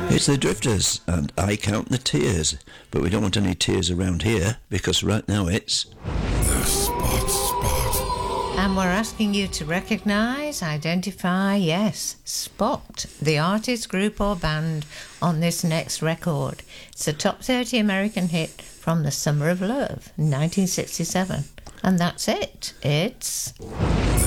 It's the Drifters, and I count the tears. But we don't want any tears around here, because right now it's... The Spot. And we're asking you to recognise, identify, yes, spot the artist, group or band on this next record. It's a top 30 American hit from the Summer of Love, 1967. And that's it. It's...